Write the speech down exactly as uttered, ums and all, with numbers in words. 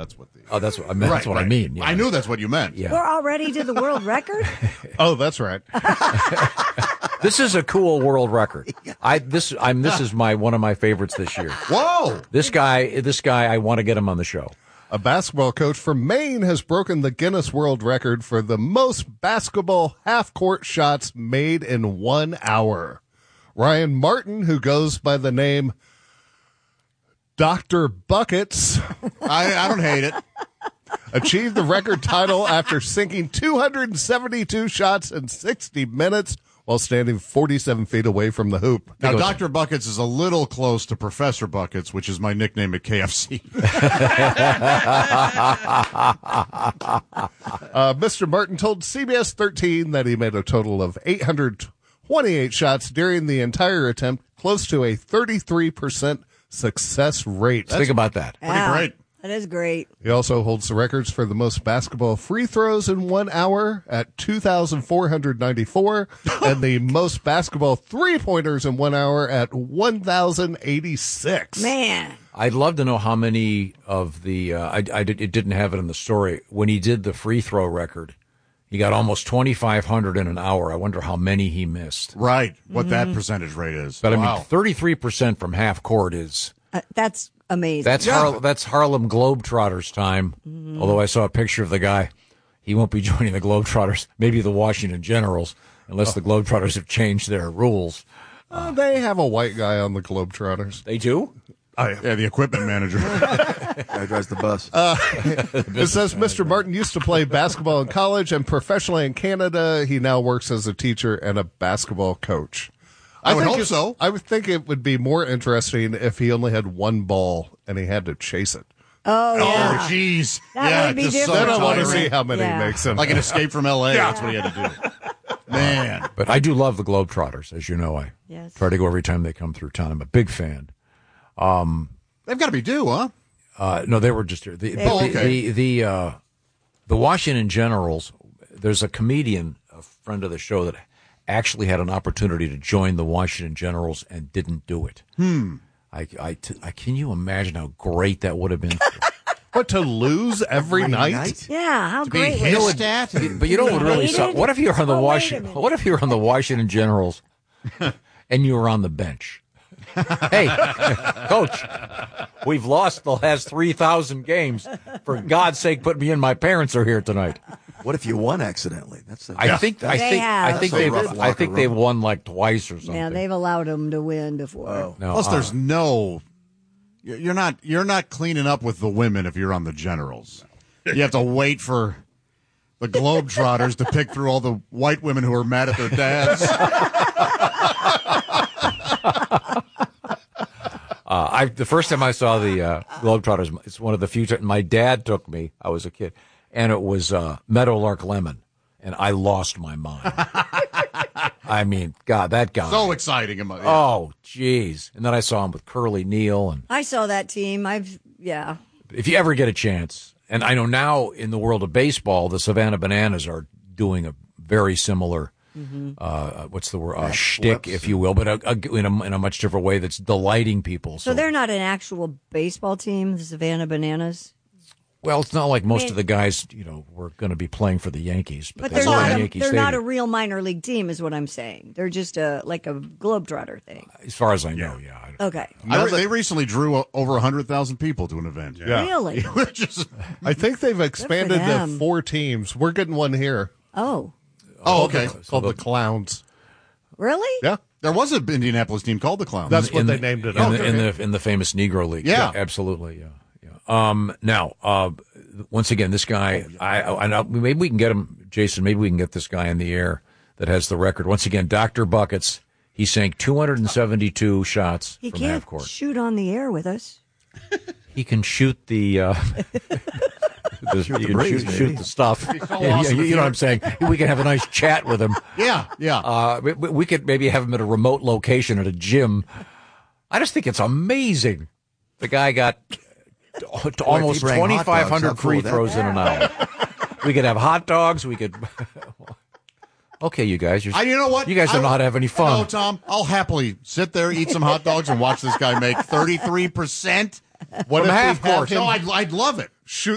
That's what the. Oh, that's what I meant. Right, that's what right. I mean. Yeah. I knew that's what you meant. Yeah. We're already to the world record? Oh, that's right. This is a cool world record. I this I'm this is my one of my favorites this year. Whoa! This guy, this guy, I want to get him on the show. A basketball coach from Maine has broken the Guinness World Record for the most basketball half-court shots made in one hour. Ryan Martin, who goes by the name Doctor Buckets, I, I don't hate it. achieved the record title after sinking two hundred seventy-two shots in sixty minutes while standing forty-seven feet away from the hoop. Now, Doctor Buckets is a little close to Professor Buckets, which is my nickname at K F C. uh, Mister Martin told C B S thirteen that he made a total of eight hundred twenty-eight shots during the entire attempt, close to a thirty-three percent success rate. Think about that. Pretty Yeah, great. That is great. He also holds the records for the most basketball free throws in one hour at two thousand four hundred ninety-four and the most basketball three-pointers in one hour at one thousand eighty-six. Man. I'd love to know how many of the, uh, I, I did, it didn't have it in the story. When he did the free throw record, he got almost twenty-five hundred in an hour. I wonder how many he missed. Right. What Mm-hmm. that percentage rate is. But I Wow. mean, thirty-three percent from half court is, Uh, that's amazing. that's Har- that's Harlem Globetrotters time. Mm-hmm. Although I saw a picture of the guy. He won't be joining the Globetrotters, maybe the Washington Generals, unless the Globetrotters have changed their rules. Uh, they have a white guy on the Globetrotters. They do? Oh, yeah. yeah, the equipment manager. Guy drives the bus. Uh, it says Mister Martin used to play basketball in college and professionally in Canada. He now works as a teacher and a basketball coach. I would think hope it's- so. I would think it would be more interesting if he only had one ball and he had to chase it. oh, yeah. Oh, jeez. That yeah, would be just so different. Then I want to tiring. see how many Yeah. he makes in. Like an escape from L A. That's what he had to do. Man. But I do love the Globetrotters, as you know. I Yes. try to go every time they come through town. I'm a big fan. Um, They've got to be due, huh? uh, no, they were just here. The, Oh, the, okay. the, the, uh, the Washington Generals, there's a comedian, a friend of the show, that actually had an opportunity to join the Washington Generals and didn't do it. Hmm. I, I, t- I, can you imagine how great that would have been? But to lose every Every night? night? Yeah, how Be great was hissed it? at. But you know what really Hated? sucked? What if you were on the Oh, wait a Washington? minute. What if you were on the Washington Generals and you were on the bench? Hey, coach, we've lost the last three thousand games. For God's sake, put me in. My parents are here tonight. What if you won accidentally? That's the, I think. I They think. I have. think That's a they've. rough I locker think room. they've won like twice or something. Yeah, they've allowed them to win before. Oh. No, Plus, uh, there's no. You're not. You're not cleaning up with the women if you're on the Generals. You have to wait for the Globetrotters to pick through all the white women who are mad at their dads. Uh, I the first time I saw the uh, Globetrotters, it's one of the few times my dad took me. I was a kid, and it was uh, Meadowlark Lemon, and I lost my mind. I mean, God, that guy. So exciting. am I- yeah. Oh, jeez. And then I saw him with Curly Neal, and I saw that team. I've, yeah. if you ever get a chance, and I know now in the world of baseball, the Savannah Bananas are doing a very similar. Uh, what's the word? Uh, shtick, flips. if you will, but a, a, in, a, in a much different way that's delighting people. So they're not an actual baseball team, the Savannah Bananas? Well, it's not like most mean- of the guys, you know, were going to be playing for the Yankees. But, But they they're were not, in a, Yankee they're not a Stadium. real minor league team is what I'm saying. They're just a like a Globetrotter thing. As far as I know, yeah. I don't- Okay. I re- they recently drew o- over one hundred thousand people to an event. Yeah. Really? Just, I think they've expanded to them. four teams. We're getting one here Oh, oh, okay. called the Clowns. really? Yeah, There was an Indianapolis team called the Clowns. that's what in they the- named it. in, after. the, in the in the famous Negro League. Yeah. absolutely. Yeah, yeah. Um, now, uh, once again, this guy, I, I, I know, maybe we can get him, Jason. Maybe we can get this guy in the air that has the record. Once again, Doctor Buckets. He sank two hundred seventy-two shots He from can't half court. shoot on the air with us. He can shoot the. Uh, the Shoot the he can breeze, shoot, maybe. shoot the stuff. so Yeah, awesome you, if you know you- what I'm saying? We can have a nice chat with him. yeah, yeah. Uh, we, we could maybe have him at a remote location at a gym. I just think it's amazing. The guy got to, to almost he bring hot dogs, twenty-five how hundred cool free would that throws be? in an hour. We could have hot dogs. We could. Okay, you guys. You're, I, you know what? You guys don't I- know how to have any fun. No, Tom. I'll happily sit there, eat some hot dogs, and watch this guy make thirty-three percent what from if we half have court. him No, I'd, I'd love it. shoot